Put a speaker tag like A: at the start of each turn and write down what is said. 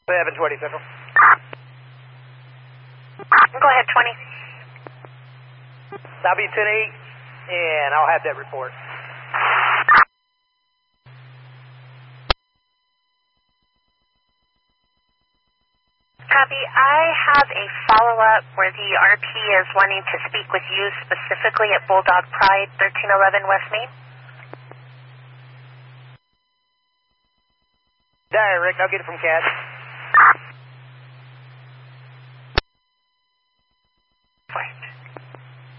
A: 720 Central.
B: Go ahead, 20.
A: I'll be 10-8, and I'll have that report.
B: Copy. I have a follow-up where the RP is wanting to speak with you specifically at Bulldog Pride, 1311 West Main.
A: Direct, I'll get it from Cat.